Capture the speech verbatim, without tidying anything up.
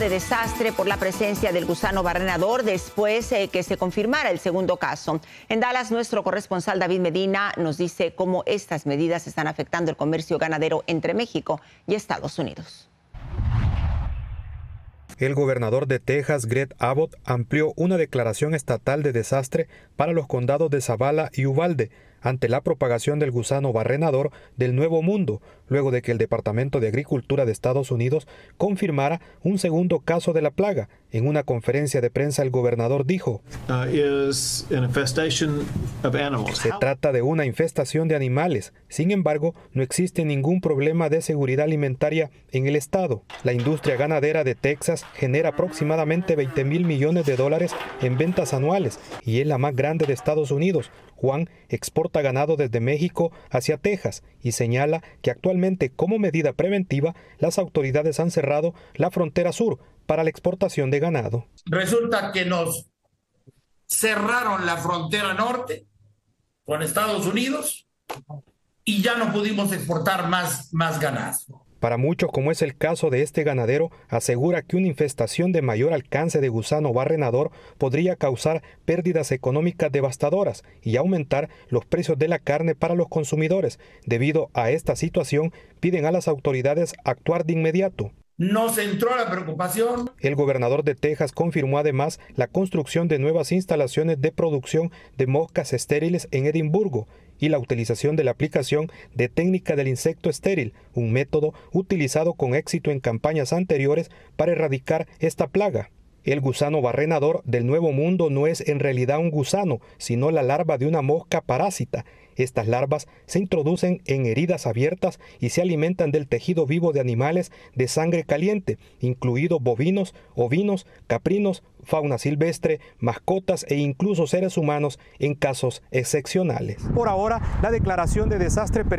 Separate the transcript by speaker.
Speaker 1: De desastre por la presencia del gusano barrenador después eh, que se confirmara el segundo caso. En Dallas, nuestro corresponsal David Medina nos dice cómo estas medidas están afectando el comercio ganadero entre México y Estados Unidos.
Speaker 2: El gobernador de Texas, Greg Abbott, amplió una declaración estatal de desastre para los condados de Zavala y Uvalde ante la propagación del gusano barrenador del Nuevo Mundo, luego de que el Departamento de Agricultura de Estados Unidos confirmara un segundo caso de la plaga. En una conferencia de prensa, el gobernador dijo:
Speaker 3: Uh, is an infestation of animals.
Speaker 2: Se trata de una infestación de animales. Sin embargo, no existe ningún problema de seguridad alimentaria en el estado. La industria ganadera de Texas genera aproximadamente veinte mil millones de dólares en ventas anuales y es la más grande de Estados Unidos. Juan exporta ganado desde México hacia Texas y señala que actualmente, como medida preventiva, las autoridades han cerrado la frontera sur para la exportación de ganado.
Speaker 4: Resulta que nos cerraron la frontera norte con Estados Unidos y ya no pudimos exportar más, más ganado.
Speaker 2: Para muchos, como es el caso de este ganadero, asegura que una infestación de mayor alcance de gusano barrenador podría causar pérdidas económicas devastadoras y aumentar los precios de la carne para los consumidores. Debido a esta situación, piden a las autoridades actuar de inmediato.
Speaker 4: Nos entró la preocupación.
Speaker 2: El gobernador de Texas confirmó además la construcción de nuevas instalaciones de producción de moscas estériles en Edimburgo y la utilización de la aplicación de técnica del insecto estéril, un método utilizado con éxito en campañas anteriores para erradicar esta plaga. El gusano barrenador del Nuevo Mundo no es en realidad un gusano, sino la larva de una mosca parásita. Estas larvas se introducen en heridas abiertas y se alimentan del tejido vivo de animales de sangre caliente, incluidos bovinos, ovinos, caprinos, fauna silvestre, mascotas e incluso seres humanos en casos excepcionales. Por ahora, la declaración de desastre permite